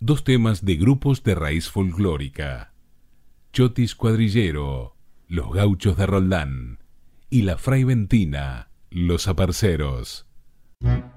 dos temas de grupos de raíz folclórica: Chotis Cuadrillero, Los Gauchos de Roldán, y La Fraiventina, Los Aparceros.